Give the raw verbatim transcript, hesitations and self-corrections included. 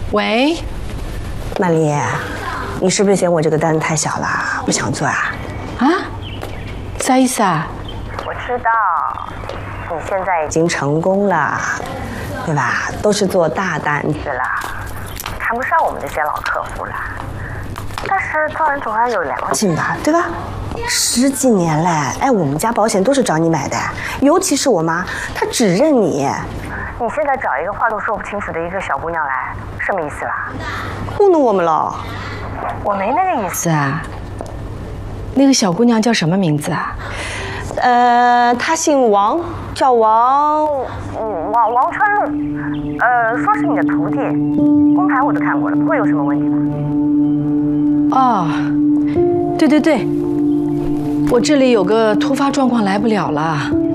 喂， 曼丽，你是不是嫌我这个单子太小了，不想做啊？ 啊？啥意思啊？ 我知道，你现在已经成功了，对吧？都是做大单子了，谈不上我们这些老客户了。但是做人总要有良心吧，对吧？十几年嘞，哎，我们家保险都是找你买的，尤其是我妈，她只认你。你现在找一个话都说不清楚的一个小姑娘来，什么意思啦？糊弄我们喽？我没那个意思啊。那个小姑娘叫什么名字啊？ 呃，她姓王，叫王王王川路，呃，说是你的徒弟，工牌我都看过了，不会有什么问题吧？ 哦，对对对，我这里有个突发状况来不了了。